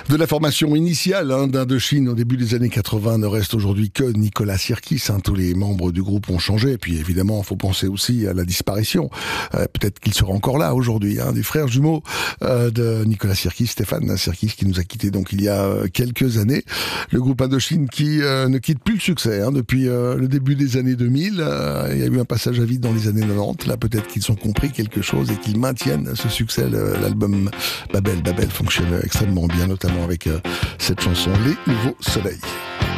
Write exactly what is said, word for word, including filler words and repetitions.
De la formation initiale hein, d'Indochine au début des années quatre-vingts ne reste aujourd'hui que Nicolas Sirkis. Hein, tous les membres du groupe ont changé. Et puis évidemment, il faut penser aussi à la disparition. Euh, peut-être qu'il sera encore là aujourd'hui. Hein, des frères jumeaux euh, de Nicolas Sirkis, Stéphane Sirkis, qui nous a quittés donc il y a euh, quelques années. Le groupe Indochine qui euh, ne quitte plus le succès hein, depuis euh, le début des années deux mille. Euh, il y a eu un passage à vide dans les années quatre-vingt-dix. Là, peut-être qu'ils ont compris quelque chose et qu'ils maintiennent ce succès. Le, l'album Babel, Babel fonctionne extrêmement bien, notamment avec euh, cette chanson Les Nouveaux Soleils.